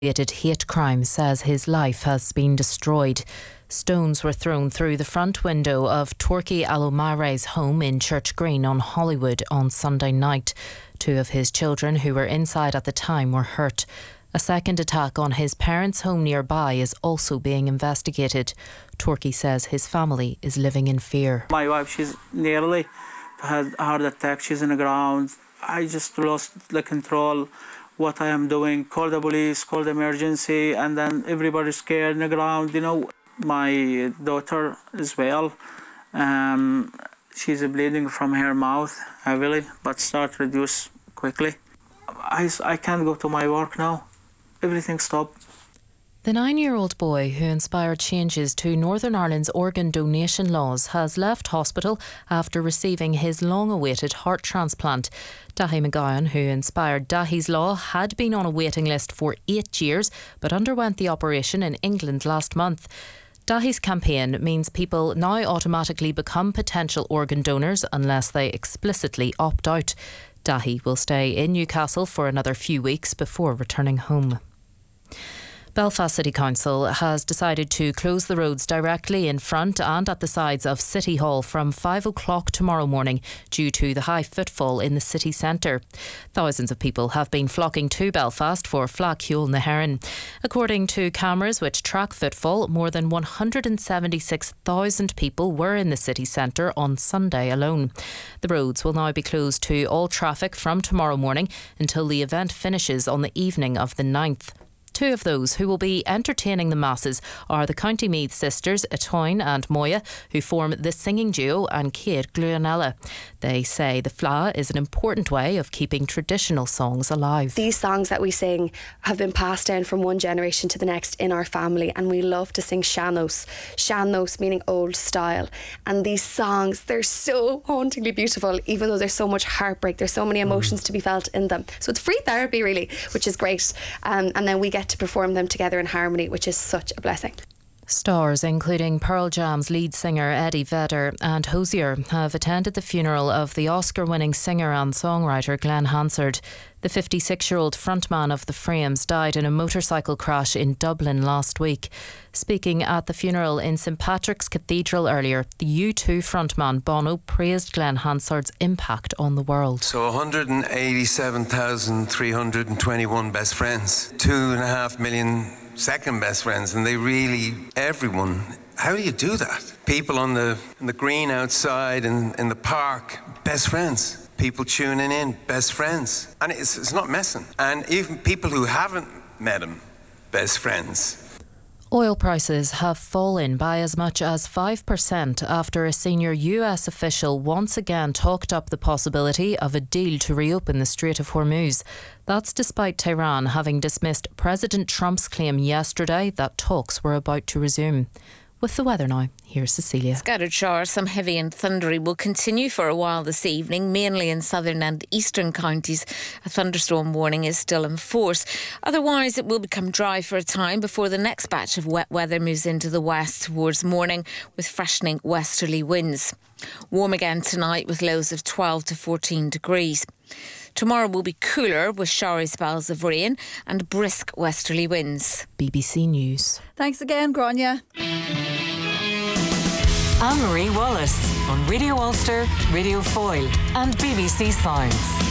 Hate crime says his life has been destroyed. Stones were thrown through the front window of Torquay Alomare's home in Church Green on Hollywood on Sunday night. 2 of his children who were inside at the time were hurt. A second attack on his parents' home nearby is also being investigated. Torquay says his family is living in fear. My wife, she's nearly had a heart attack. She's in the ground. I just lost the control. What I am doing, call the police, call the emergency, and then everybody's scared in the ground. My daughter as well, she's bleeding from her mouth heavily, but start to reduce quickly. I can't go to my work now. Everything stopped. The 9-year-old boy who inspired changes to Northern Ireland's organ donation laws has left hospital after receiving his long-awaited heart transplant. Dahi McGowan, who inspired Dahi's law, had been on a waiting list for 8 years but underwent the operation in England last month. Dahi's campaign means people now automatically become potential organ donors unless they explicitly opt out. Dahi will stay in Newcastle for another few weeks before returning home. Belfast City Council has decided to close the roads directly in front and at the sides of City Hall from 5 o'clock tomorrow morning due to the high footfall in the city centre. Thousands of people have been flocking to Belfast for Flacule na hÉireann. According to cameras which track footfall, more than 176,000 people were in the city centre on Sunday alone. The roads will now be closed to all traffic from tomorrow morning until the event finishes on the evening of the 9th. 2 of those who will be entertaining the masses are the County Meath sisters, Etoyne and Moya, who form the singing duo, and Kate Gluanella. They say the Fleadh is an important way of keeping traditional songs alive. These songs that we sing have been passed down from one generation to the next in our family, and we love to sing sean-nós. Sean-nós meaning old style. And these songs, they're so hauntingly beautiful, even though there's so much heartbreak, there's so many emotions to be felt in them. So it's free therapy really, which is great. And then we get to perform them together in harmony, which is such a blessing. Stars including Pearl Jam's lead singer Eddie Vedder and Hozier have attended the funeral of the Oscar-winning singer and songwriter Glenn Hansard. The 56-year-old frontman of the Frames died in a motorcycle crash in Dublin last week. Speaking at the funeral in St Patrick's Cathedral earlier, the U2 frontman Bono praised Glenn Hansard's impact on the world. So 187,321 best friends, 2.5 million second best friends, and everyone. How do you do that? People in the green outside and in the park, best friends. People tuning in, best friends. And it's not messing. And even people who haven't met him, best friends. Oil prices have fallen by as much as 5% after a senior US official once again talked up the possibility of a deal to reopen the Strait of Hormuz. That's despite Tehran having dismissed President Trump's claim yesterday that talks were about to resume. With the weather now, here's Cecilia. Scattered showers, some heavy and thundery, will continue for a while this evening, mainly in southern and eastern counties. A thunderstorm warning is still in force. Otherwise, it will become dry for a time before the next batch of wet weather moves into the west towards morning with freshening westerly winds. Warm again tonight with lows of 12 to 14 degrees. Tomorrow will be cooler with showery spells of rain and brisk westerly winds. BBC News. Thanks again, Grania. Anne-Marie Wallace on Radio Ulster, Radio Foyle and BBC Sounds.